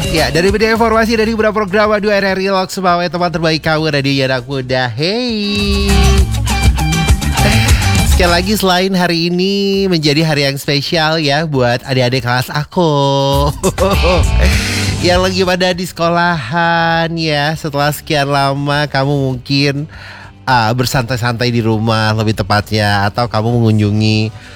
Ya, dari media informasi dari beberapa program Radio RRI Loks sebagai teman terbaik kamu Radio Anak Muda. Hey. Sekali lagi selain hari ini menjadi hari yang spesial ya buat adik-adik kelas aku yang lagi pada di sekolahan ya. Setelah sekian lama kamu mungkin bersantai-santai di rumah lebih tepatnya, atau kamu mengunjungi